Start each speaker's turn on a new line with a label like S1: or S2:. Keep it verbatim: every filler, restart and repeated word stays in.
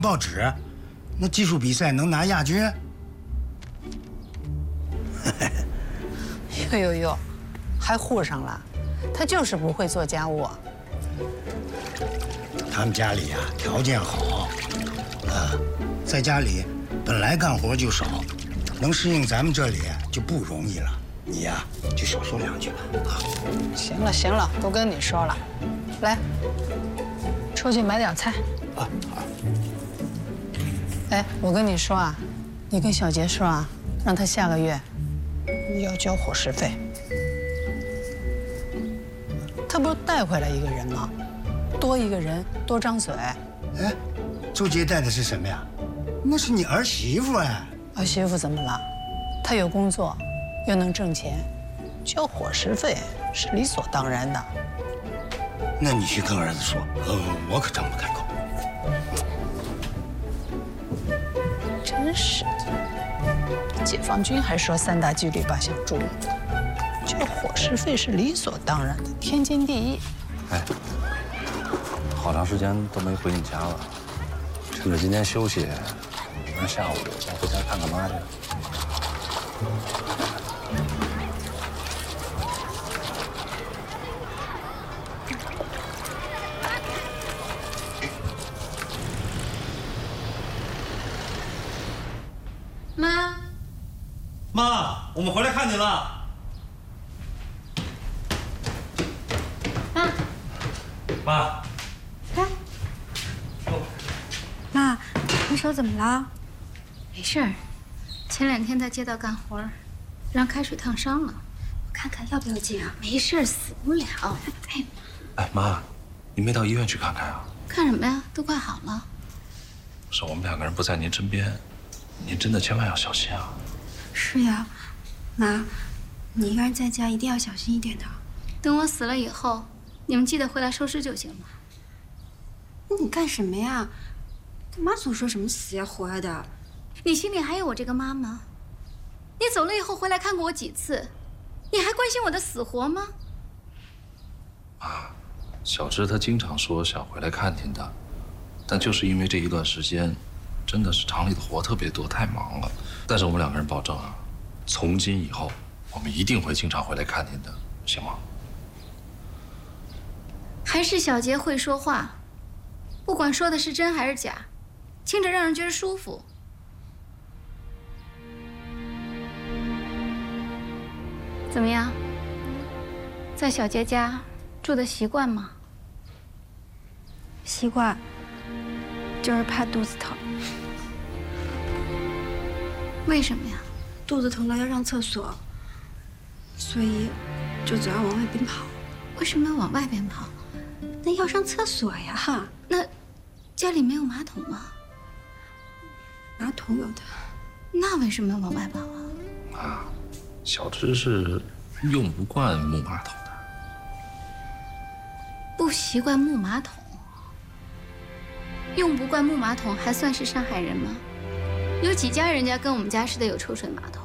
S1: 报纸，那技术比赛能拿亚军。
S2: 呦呦呦，还护上了，他就是不会做家务。
S1: 他们家里呀、啊、条件好，啊，在家里本来干活就少，能适应咱们这里就不容易了。你呀、啊、就少说两句吧。啊，
S2: 行了行了，都跟你说了，来，出去买点菜。
S1: 啊好。
S2: 哎，我跟你说啊，你跟小杰说啊，让他下个月要交伙食费。他不是带回来一个人吗？多一个人多张嘴。
S1: 哎，周杰带的是什么呀？那是你儿媳妇哎。
S2: 儿媳妇怎么了？她有工作，又能挣钱，交伙食费是理所当然的。
S1: 那你去跟儿子说，嗯，我可张不开口。
S2: 真是的，解放军还说三大纪律八项注意，交伙食费是理所当然的，天经地义。
S3: 哎，好长时间都没回你家了，趁着今天休息，明天下午再回家看看妈去。
S4: 妈，
S5: 妈，我们回来看你了。
S4: 妈，
S5: 妈，
S4: 来，妈，你手怎么了？没事儿，前两天在街道干活，让开水烫伤了。我看看要不要紧啊？没事儿，死不了。哎，
S3: 哎，妈，你没到医院去看看啊？
S4: 看什么呀？都快好了。
S3: 是我们两个人不在您身边，您真的千万要小心啊。
S6: 是呀，妈，你一个人在家一定要小心一点的。
S4: 等我死了以后，你们记得回来收尸就行了。
S6: 那你干什么呀？干嘛总说什么死呀活呀的？
S4: 你心里还有我这个妈吗？你走了以后回来看过我几次，你还关心我的死活吗？
S3: 妈，小芝她经常说想回来看您的，但就是因为这一段时间，真的是厂里的活特别多，太忙了。但是我们两个人保证啊，从今以后我们一定会经常回来看您的，行吗？
S4: 还是小杰会说话，不管说的是真还是假，听着让人觉得舒服。怎么样？在小杰家住的习惯吗？
S6: 习惯，就是怕肚子疼。
S4: 为什么呀？
S6: 肚子疼了要上厕所，所以就总要往外边跑。
S4: 为什么要往外边跑？
S6: 那要上厕所呀。
S4: 那家里没有马桶吗？
S6: 马桶有的。
S4: 那为什么要往外跑啊？
S3: 啊，小芝是用不惯木马桶的。
S4: 不习惯木马桶，用不惯木马桶还算是上海人吗？有几家人家跟我们家似的有抽水马桶？